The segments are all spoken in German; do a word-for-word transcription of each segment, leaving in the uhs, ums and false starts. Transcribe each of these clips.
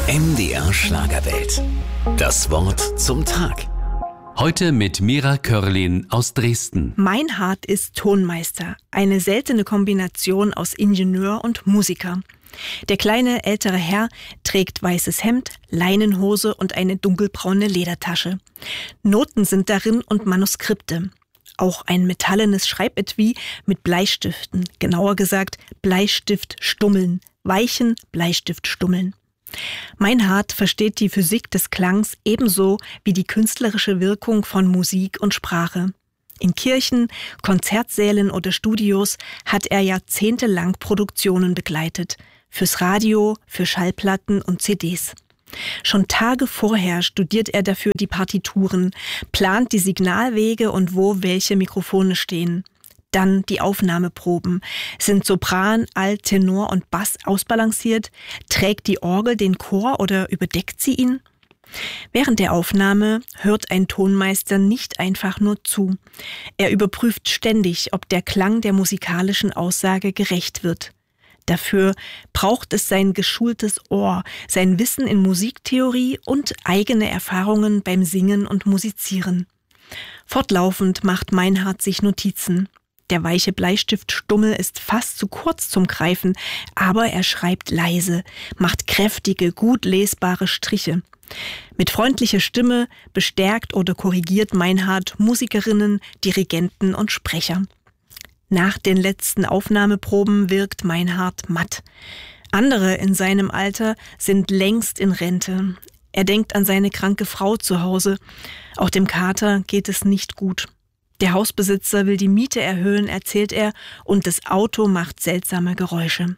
M D R Schlagerwelt. Das Wort zum Tag. Heute mit Mira Körlin aus Dresden. Meinhard ist Tonmeister, eine seltene Kombination aus Ingenieur und Musiker. Der kleine ältere Herr trägt weißes Hemd, Leinenhose und eine dunkelbraune Ledertasche. Noten sind darin und Manuskripte. Auch ein metallenes Schreibetui mit Bleistiften, genauer gesagt Bleistiftstummeln, weichen Bleistiftstummeln. Meinhard versteht die Physik des Klangs ebenso wie die künstlerische Wirkung von Musik und Sprache. In Kirchen, Konzertsälen oder Studios hat er jahrzehntelang Produktionen begleitet. Fürs Radio, für Schallplatten und C Ds. Schon Tage vorher studiert er dafür die Partituren, plant die Signalwege und wo welche Mikrofone stehen. Dann die Aufnahmeproben. Sind Sopran, Alt, Tenor und Bass ausbalanciert? Trägt die Orgel den Chor oder überdeckt sie ihn? Während der Aufnahme hört ein Tonmeister nicht einfach nur zu. Er überprüft ständig, ob der Klang der musikalischen Aussage gerecht wird. Dafür braucht es sein geschultes Ohr, sein Wissen in Musiktheorie und eigene Erfahrungen beim Singen und Musizieren. Fortlaufend macht Meinhard sich Notizen. Der weiche Bleistiftstummel ist fast zu kurz zum Greifen, aber er schreibt leise, macht kräftige, gut lesbare Striche. Mit freundlicher Stimme bestärkt oder korrigiert Meinhard Musikerinnen, Dirigenten und Sprecher. Nach den letzten Aufnahmeproben wirkt Meinhard matt. Andere in seinem Alter sind längst in Rente. Er denkt an seine kranke Frau zu Hause. Auch dem Kater geht es nicht gut. Der Hausbesitzer will die Miete erhöhen, erzählt er, und das Auto macht seltsame Geräusche.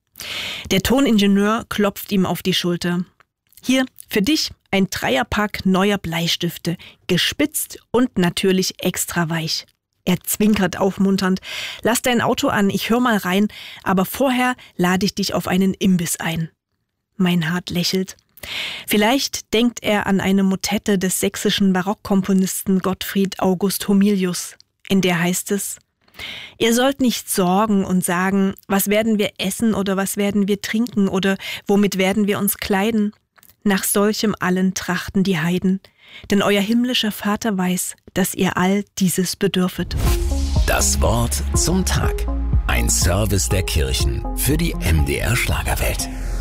Der Toningenieur klopft ihm auf die Schulter. Hier, für dich ein Dreierpack neuer Bleistifte, gespitzt und natürlich extra weich. Er zwinkert aufmunternd. Lass dein Auto an, ich hör mal rein, aber vorher lade ich dich auf einen Imbiss ein. Meinhard lächelt. Vielleicht denkt er an eine Motette des sächsischen Barockkomponisten Gottfried August Homilius. In der heißt es: Ihr sollt nicht sorgen und sagen, was werden wir essen oder was werden wir trinken oder womit werden wir uns kleiden. Nach solchem allen trachten die Heiden. Denn euer himmlischer Vater weiß, dass ihr all dieses bedürfet. Das Wort zum Tag. Ein Service der Kirchen für die M D R Schlagerwelt.